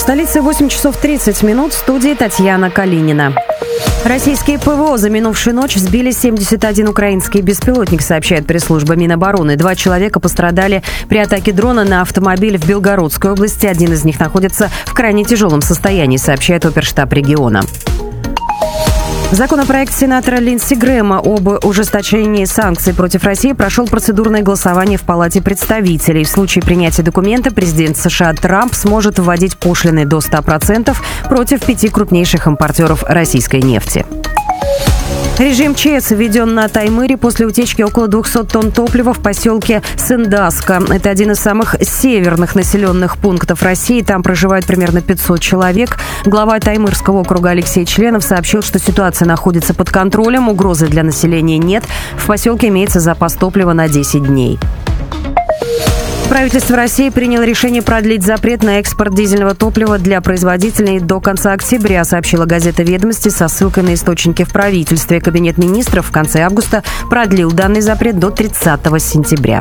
столице 8 часов 30 минут, в студии Татьяна Калинина. Российские ПВО за минувшую ночь сбили 71 украинский беспилотник, сообщает пресс-служба Минобороны. 2 человека пострадали при атаке дрона на автомобиль в Белгородской области. Один из них находится в крайне тяжелом состоянии, сообщает оперштаб региона. Законопроект сенатора Линдси Грэма об ужесточении санкций против России прошел процедурное голосование в Палате представителей. В случае принятия документа президент США Трамп сможет вводить пошлины до 100% против 5 крупнейших импортеров российской нефти. Режим ЧС введен на Таймыре после утечки около 200 тонн топлива в поселке Сендаска. Это один из самых северных населенных пунктов России. Там проживает примерно 500 человек. Глава Таймырского округа Алексей Членов сообщил, что ситуация находится под контролем, угрозы для населения нет. В поселке имеется запас топлива на 10 дней. Правительство России приняло решение продлить запрет на экспорт дизельного топлива для производителей до конца октября, сообщила газета «Ведомости» со ссылкой на источники в правительстве. Кабинет министров в конце августа продлил данный запрет до 30 сентября.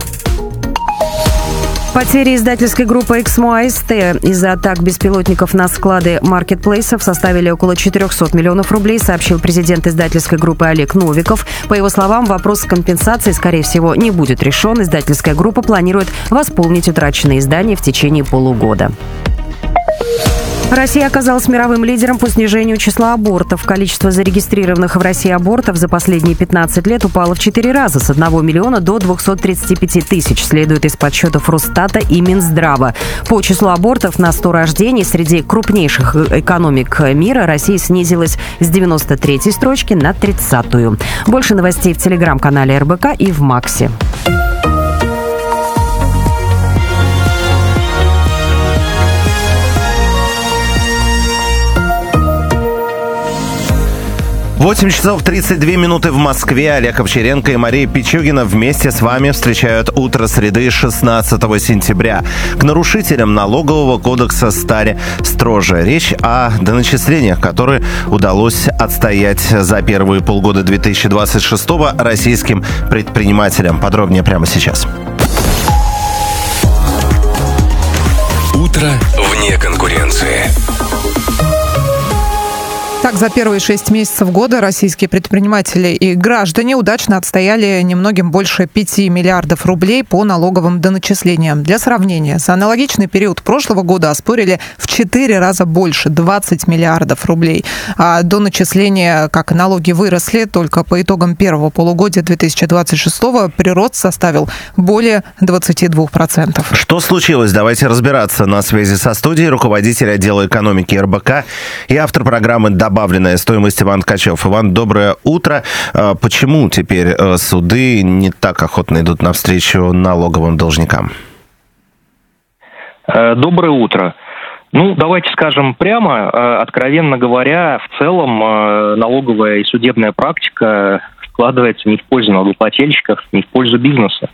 Потери издательской группы «Эксмо АСТ» из-за атак беспилотников на склады маркетплейсов составили около 400 миллионов рублей, сообщил президент издательской группы Олег Новиков. По его словам, вопрос компенсации, скорее всего, не будет решен. Издательская группа планирует восполнить утраченные издания в течение полугода. Россия оказалась мировым лидером по снижению числа абортов. Количество зарегистрированных в России абортов за последние 15 лет упало в 4 раза, с 1 миллиона до 235 тысяч, следует из подсчетов Росстата и Минздрава. По числу абортов на 100 рождений среди крупнейших экономик мира Россия снизилась с 93-й строчки на 30-ю. Больше новостей в телеграм-канале РБК и в Максе. Восемь часов 32 минуты в Москве. Олег Овчаренко и Мария Пичугина вместе с вами встречают утро среды 16 сентября. К нарушителям налогового кодекса стали строже. Речь о доначислениях, которые удалось отстоять за первые полгода 2026-го российским предпринимателям. Подробнее прямо сейчас. Утро вне конкуренции. Так, за первые 6 месяцев года российские предприниматели и граждане удачно отстояли немногим больше 5 миллиардов рублей по налоговым доначислениям. Для сравнения, за аналогичный период прошлого года оспорили в 4 раза больше – 20 миллиардов рублей. А доначисления, как и налоги, выросли. Только по итогам первого полугодия 2026-го прирост составил более 22%. Что случилось? Давайте разбираться. На связи со студией руководитель отдела экономики РБК и автор программы «Добавленная стоимость» Иван Ткачев. Иван, доброе утро. Почему теперь суды не так охотно идут навстречу налоговым должникам? Доброе утро. Давайте скажем прямо, откровенно говоря, в целом налоговая и судебная практика складывается не в пользу налогоплательщиков, не в пользу бизнеса.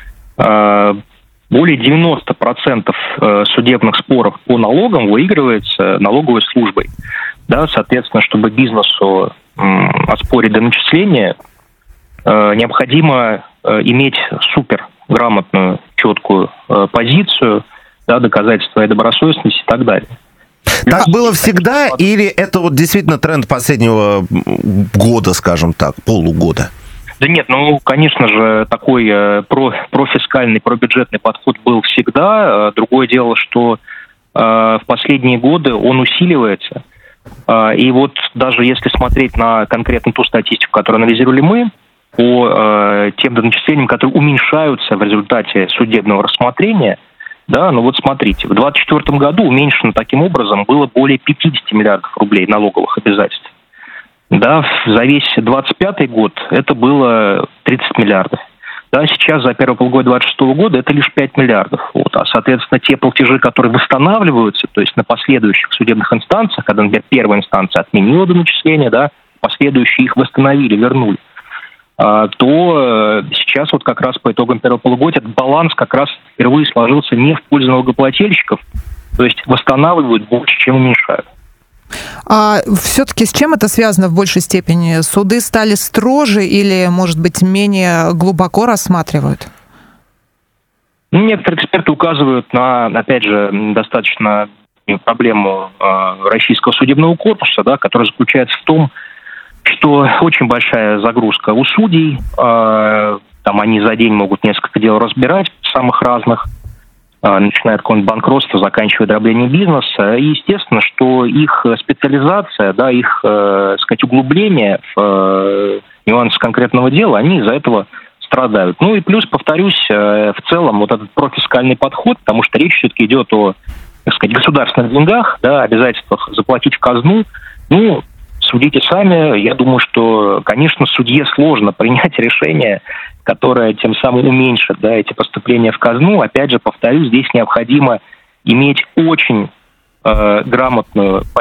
Более 90% судебных споров по налогам выигрывается налоговой службой. Да, соответственно, чтобы бизнесу оспорить доначисление, необходимо иметь супер грамотную, четкую позицию, да, доказательства своей добросовестности и так далее. Так было всегда или это вот действительно тренд последнего года, скажем так, полугода? Да нет, конечно же, такой профискальный, пробюджетный подход был всегда. Другое дело, что в последние годы он усиливается. И вот даже если смотреть на конкретно ту статистику, которую анализировали мы, по тем доначислениям, которые уменьшаются в результате судебного рассмотрения, да, смотрите, в 2024 году уменьшено таким образом было более 50 миллиардов рублей налоговых обязательств. Да, за весь 2025 год это было 30 миллиардов. Да, сейчас за первое полугодие 2026 года это лишь 5 миллиардов. А, соответственно, те платежи, которые восстанавливаются, то есть на последующих судебных инстанциях, когда, например, первая инстанция отменила доначисления, да, последующие их восстановили, вернули, то сейчас вот как раз по итогам первого полугодия этот баланс как раз впервые сложился не в пользу налогоплательщиков, то есть восстанавливают больше, чем уменьшают. А все-таки с чем это связано в большей степени? Суды стали строже или, может быть, менее глубоко рассматривают? Некоторые эксперты указывают на, опять же, достаточно проблему российского судебного корпуса, да, которая заключается в том, что очень большая загрузка у судей, там они за день могут несколько дел разбирать, самых разных, начиная от какого-нибудь банкротства, заканчивая дроблением бизнеса. И естественно, что их специализация, да, их, сказать, углубление в нюансы конкретного дела, они из-за этого страдают. Ну и плюс, повторюсь, в целом вот этот профискальный подход, потому что речь все-таки идет о, так сказать, государственных деньгах, да, обязательствах заплатить в казну. Ну, судите сами. Я думаю, что, конечно, судье сложно принять решение, которое тем самым уменьшит, да, эти поступления в казну. Опять же, повторюсь, здесь необходимо иметь очень грамотную